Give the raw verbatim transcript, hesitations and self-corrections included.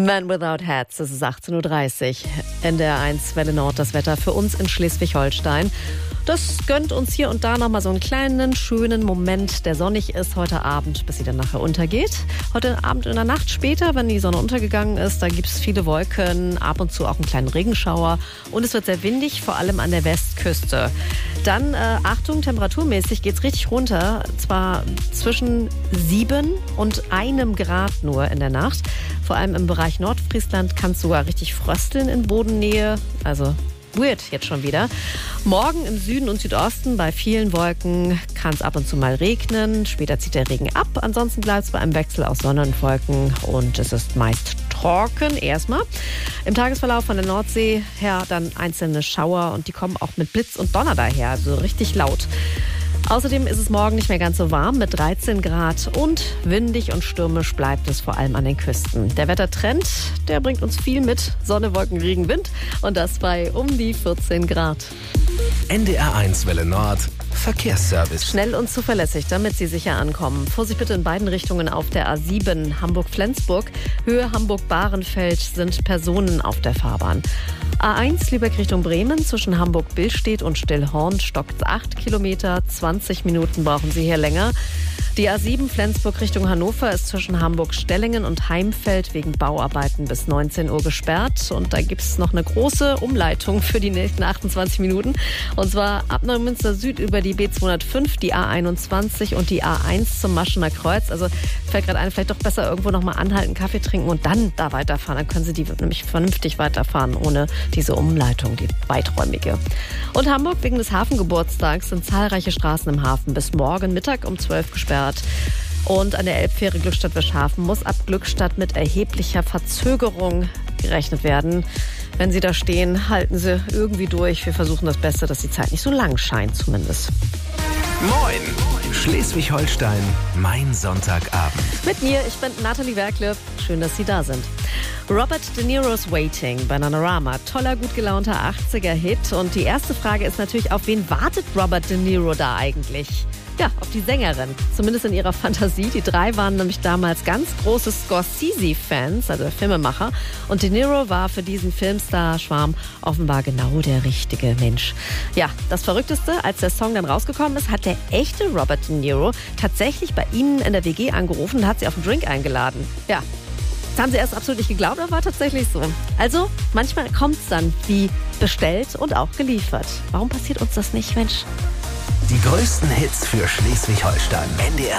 Man Without Hats, es ist achtzehn Uhr dreißig. N D R eins Welle Nord, das Wetter für uns in Schleswig-Holstein. Das gönnt uns hier und da nochmal so einen kleinen, schönen Moment, der sonnig ist heute Abend, bis sie dann nachher untergeht. Heute Abend in der Nacht später, wenn die Sonne untergegangen ist, da gibt es viele Wolken, ab und zu auch einen kleinen Regenschauer. Und es wird sehr windig, vor allem an der Westküste. Dann, äh, Achtung, temperaturmäßig geht's richtig runter. Zwar zwischen sieben und einem Grad nur in der Nacht. Vor allem im Bereich Nordfriesland kann es sogar richtig frösteln in Bodennähe. Also weird jetzt schon wieder. Morgen im Süden und Südosten bei vielen Wolken kann es ab und zu mal regnen. Später zieht der Regen ab. Ansonsten bleibt es bei einem Wechsel aus Sonne und Wolken und es ist meist trocken erstmal. Im Tagesverlauf von der Nordsee her dann einzelne Schauer und die kommen auch mit Blitz und Donner daher, also richtig laut. Außerdem ist es morgen nicht mehr ganz so warm mit dreizehn Grad und windig und stürmisch bleibt es vor allem an den Küsten. Der Wettertrend, der bringt uns viel mit. Sonne, Wolken, Regen, Wind und das bei um die vierzehn Grad. N D R eins Welle Nord, Verkehrsservice. Schnell und zuverlässig, damit Sie sicher ankommen. Vorsicht bitte in beiden Richtungen auf der A sieben Hamburg-Flensburg. Höhe Hamburg-Bahrenfeld sind Personen auf der Fahrbahn. A eins Lübeck Richtung Bremen zwischen Hamburg-Billstedt und Stillhorn stockt acht Kilometer. zwanzig Minuten brauchen Sie hier länger. Die A sieben Flensburg Richtung Hannover ist zwischen Hamburg-Stellingen und Heimfeld wegen Bauarbeiten bis neunzehn Uhr gesperrt. Und da gibt es noch eine große Umleitung für die nächsten achtundzwanzig Minuten. Und zwar ab Neumünster Süd über die B zweihundertfünf, die A einundzwanzig und die A eins zum Maschener Kreuz. Also fällt gerade ein, vielleicht doch besser irgendwo nochmal anhalten, Kaffee trinken und dann da weiterfahren. Dann können Sie die nämlich vernünftig weiterfahren, ohne diese Umleitung, die weiträumige. Und Hamburg wegen des Hafengeburtstags sind zahlreiche Straßen im Hafen bis morgen Mittag um zwölf gesperrt. Und an der Elbfähre Glückstadt-Wischhafen muss ab Glückstadt mit erheblicher Verzögerung gerechnet werden. Wenn Sie da stehen, halten Sie irgendwie durch. Wir versuchen das Beste, dass die Zeit nicht so lang scheint zumindest. Moin! Schleswig-Holstein, mein Sonntagabend. Mit mir, ich bin Nathalie Werkle. Schön, dass Sie da sind. Robert De Niro's Waiting, Bananarama. Toller, gut gelaunter achtziger-Hit. Und die erste Frage ist natürlich, auf wen wartet Robert De Niro da eigentlich? Ja, auf die Sängerin, zumindest in ihrer Fantasie. Die drei waren nämlich damals ganz große Scorsese-Fans, also der Filmemacher. Und De Niro war für diesen Filmstar-Schwarm offenbar genau der richtige Mensch. Ja, das Verrückteste, als der Song dann rausgekommen ist, hat der echte Robert De Niro tatsächlich bei ihnen in der W G angerufen und hat sie auf einen Drink eingeladen. Ja, das haben sie erst absolut nicht geglaubt, aber war tatsächlich so. Also, manchmal kommt es dann wie bestellt und auch geliefert. Warum passiert uns das nicht, Mensch? Die größten Hits für Schleswig-Holstein. N D R